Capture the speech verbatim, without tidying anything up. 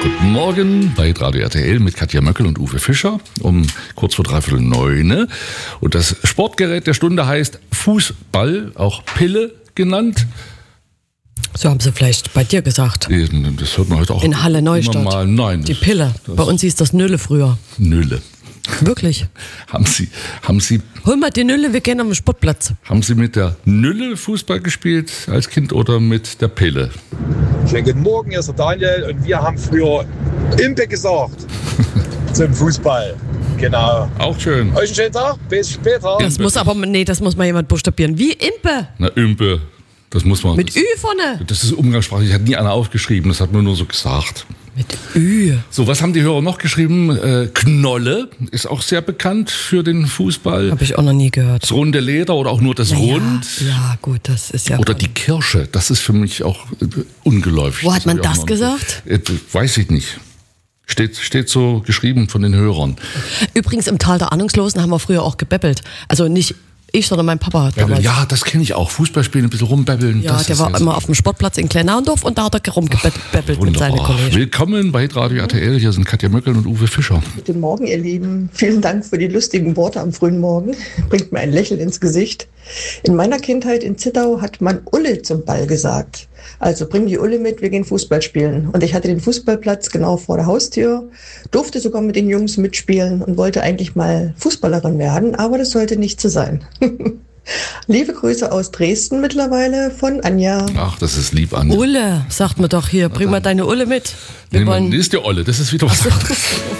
Guten Morgen bei Radio R T L mit Katja Möckel und Uwe Fischer um kurz vor dreiviertel neun. Und das Sportgerät der Stunde heißt Fußball, auch Pille genannt. So haben sie vielleicht bei dir gesagt. Das hört man heute auch in Halle Neustadt. Mal. Nein, die Pille. Bei uns hieß das Nülle früher. Nülle. Wirklich? Haben Sie, haben Sie... Hol mal die Nülle, wir gehen am Sportplatz. Haben Sie mit der Nülle Fußball gespielt als Kind oder mit der Pille? Schönen guten Morgen, hier ist der Daniel und wir haben früher Impe gesagt zum Fußball. Genau. Auch schön. Euch einen schönen Tag, bis später. Das muss aber, nee, das muss mal jemand buchstabieren. Wie Impe? Na, Impe. Das muss man. Mit das, Ü vorne. Das ist umgangssprachlich. Hat nie einer aufgeschrieben. Das hat man nur so gesagt. Mit Ü. So, was haben die Hörer noch geschrieben? Äh, Knolle ist auch sehr bekannt für den Fußball. Habe ich auch noch nie gehört. Das runde Leder oder auch nur das Na Rund. Ja, ja, gut, das ist ja. Oder toll. die Kirsche. Das ist für mich auch äh, ungeläufig. Wo hat man das noch gesagt? Äh, weiß ich nicht. Steht, steht so geschrieben von den Hörern. Übrigens, im Tal der Ahnungslosen haben wir früher auch gebeppelt. Also nicht ich, sondern mein Papa hat damals. Ja, das kenne ich auch. Fußball spielen, ein bisschen rumbebbeln. Ja, das der ist war ja immer so. auf dem Sportplatz in Kleinarndorf und da hat er rumgebeppelt mit seinen Kollegen. Willkommen bei Radio R T L. Hier sind Katja Möckel und Uwe Fischer. Guten Morgen, ihr Lieben. Vielen Dank für die lustigen Worte am frühen Morgen. Bringt mir ein Lächeln ins Gesicht. In meiner Kindheit in Zittau hat man Ulle zum Ball gesagt. Also bring die Ulle mit, wir gehen Fußball spielen. Und ich hatte den Fußballplatz genau vor der Haustür, durfte sogar mit den Jungs mitspielen und wollte eigentlich mal Fußballerin werden, aber das sollte nicht so sein. Liebe Grüße aus Dresden mittlerweile von Anja. Ach, das ist lieb, Anja. Ulle, sagt man doch hier, bring mal deine Ulle mit. Wir Nee, wollen. das ist die Olle, das ist wieder was anderes.